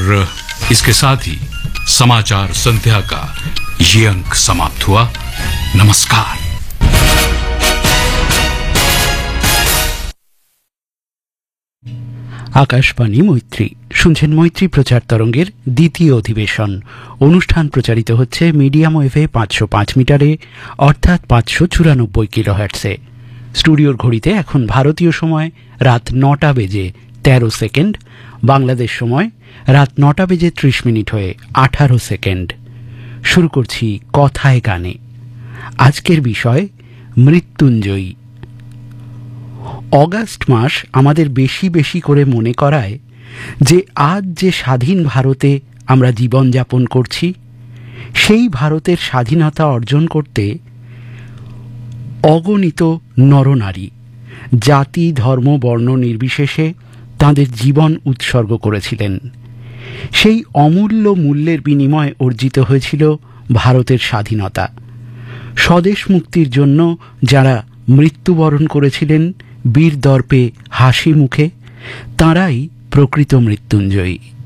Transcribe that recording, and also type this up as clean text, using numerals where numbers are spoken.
इसके साथ ही समाचार संध्या का ये अंक समाप्त हुआ। नमस्कार। आकाशवाणी मैत्री শুনছেন মৈত্রী প্রচার তরঙ্গের দ্বিতীয় অধিবেশন। অনুষ্ঠান প্রচারিত হচ্ছে মিডিয়াম ওয়েভে 505 মিটারে অর্থাৎ 594 কিলোহার্টজে। স্টুডিওর ঘড়িতে এখন ভারতীয় সময় রাত 9টা বেজে 13 সেকেন্ড, বাংলাদেশ সময় রাত 9টা বেজে 30 মিনিট হয়ে 18 সেকেন্ড। শুরু করছি কথায় গানে। আজকের বিষয় মৃত্যুঞ্জয়ী। অগাস্ট মাস আমাদের বেশি বেশি করে মনে করায় যে আজ যে স্বাধীন ভারতে আমরা জীবনযাপন করছি, সেই ভারতের স্বাধীনতা অর্জন করতে অগণিত নরনারী জাতি ধর্ম বর্ণ নির্বিশেষে তাঁদের জীবন উৎসর্গ করেছিলেন। সেই অমূল্য মূল্যের বিনিময়ে অর্জিত হয়েছিল ভারতের স্বাধীনতা। স্বদেশ মুক্তির জন্য যারা মৃত্যুবরণ করেছিলেন বীর দর্পে হাসি মুখে, তাঁরাই প্রকৃত মৃত্যুঞ্জয়ী।